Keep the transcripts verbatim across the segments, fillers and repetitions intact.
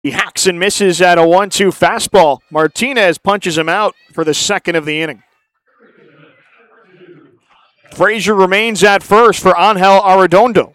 He hacks and misses at a one two fastball. Martinez punches him out for the second of the inning. Frazier remains at first for Angel Arredondo.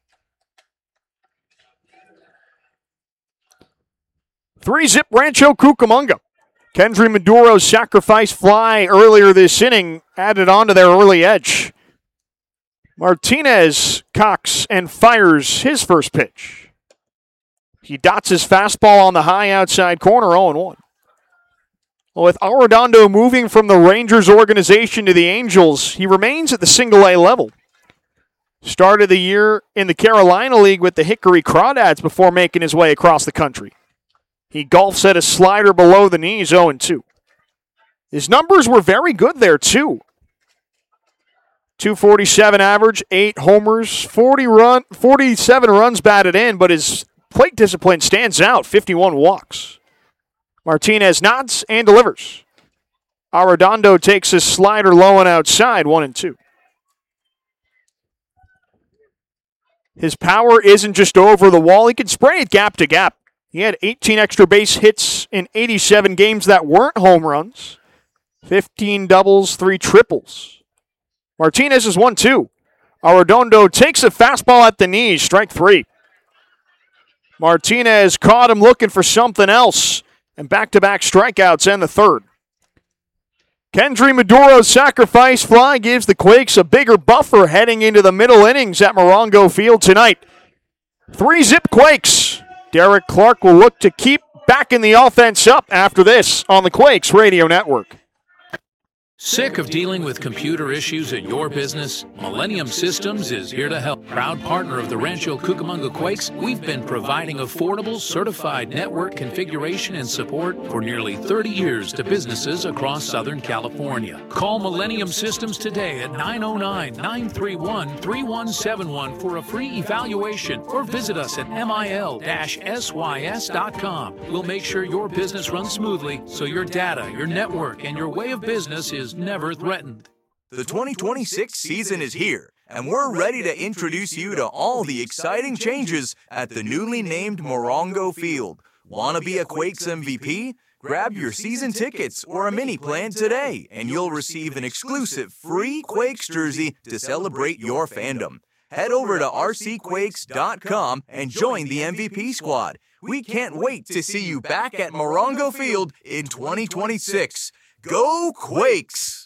Three-zip Rancho Cucamonga. Kendry Maduro's sacrifice fly earlier this inning added on to their early edge. Martinez cocks and fires his first pitch. He dots his fastball on the high outside corner, oh and one. With Arredondo moving from the Rangers organization to the Angels, he remains at the single-A level. Started the year in the Carolina League with the Hickory Crawdads before making his way across the country. He golfs at a slider below the knees, oh and two. His numbers were very good there, too. two forty-seven average, eight homers, forty run, forty-seven runs batted in, but his plate discipline stands out, fifty-one walks. Martinez nods and delivers. Arredondo takes his slider low and outside, one and two. His power isn't just over the wall. He can spray it gap to gap. He had eighteen extra base hits in eighty-seven games that weren't home runs. fifteen doubles, three triples. Martinez is one two. Arredondo takes a fastball at the knees, strike three. Martinez caught him looking for something else. And back-to-back strikeouts and the third. Kendry Maduro's sacrifice fly gives the Quakes a bigger buffer heading into the middle innings at Morongo Field tonight. Three-zip Quakes. Derek Clark will look to keep backing the offense up after this on the Quakes Radio Network. Sick of dealing with computer issues at your business? Millennium Systems is here to help. Proud partner of the Rancho Cucamonga Quakes, we've been providing affordable, certified network configuration and support for nearly thirty years to businesses across Southern California. Call Millennium Systems today at nine oh nine, nine three one, three one seven one for a free evaluation or visit us at mil dash sys dot com. We'll make sure your business runs smoothly so your data, your network, and your way of business is never threatened. The twenty twenty-six season is here, and we're ready to introduce you to all the exciting changes at the newly named Morongo Field. Want to be a Quakes M V P? Grab your season tickets or a mini plan today, and you'll receive an exclusive free Quakes jersey to celebrate your fandom. Head over to r c quakes dot com and join the M V P squad. We can't wait to see you back at Morongo Field in twenty twenty-six. Go Quakes!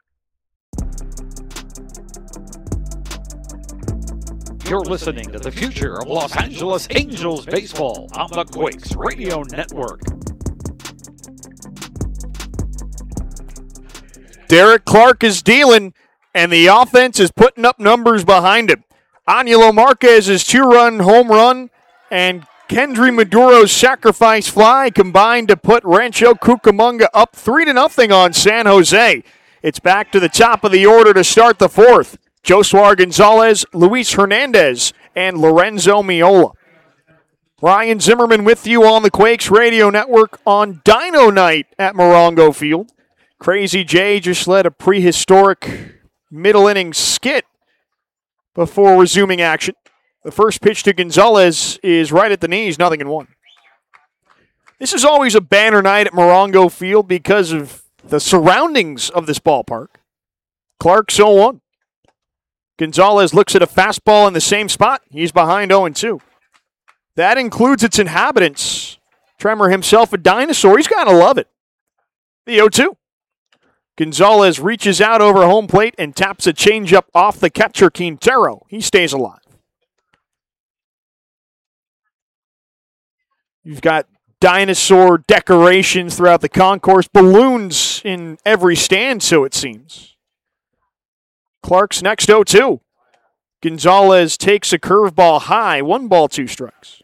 You're listening to the future of Los Angeles Angels baseball on the Quakes Radio Network. Derek Clark is dealing, and the offense is putting up numbers behind him. Angelo Marquez's two-run home run and Kendry Maduro's sacrifice fly combined to put Rancho Cucamonga up three to nothing on San Jose. It's back to the top of the order to start the fourth. Josuar Gonzalez, Luis Hernandez, and Lorenzo Miola. Ryan Zimmerman with you on the Quakes Radio Network on Dino Night at Morongo Field. Crazy J just led a prehistoric middle inning skit before resuming action. The first pitch to Gonzalez is right at the knees, nothing in one. This is always a banner night at Morongo Field because of the surroundings of this ballpark. Clark's oh one. Gonzalez looks at a fastball in the same spot. He's behind oh and two. That includes its inhabitants. Tremor himself a dinosaur. He's got to love it. The oh two. Gonzalez reaches out over home plate and taps a changeup off the catcher Quintero. He stays alive. You've got dinosaur decorations throughout the concourse, balloons in every stand, so it seems. Clark's next oh two. Gonzalez takes a curveball high, one ball, two strikes.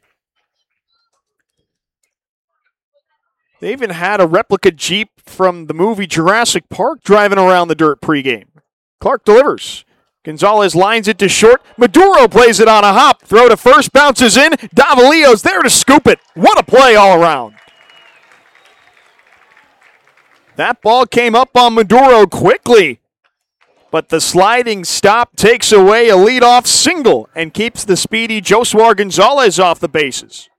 They even had a replica Jeep from the movie Jurassic Park driving around the dirt pregame. Clark delivers. Gonzalez lines it to short. Maduro plays it on a hop. Throw to first, bounces in. Davalillo's there to scoop it. What a play all around. That ball came up on Maduro quickly, but the sliding stop takes away a leadoff single and keeps the speedy Josuar Gonzalez off the bases.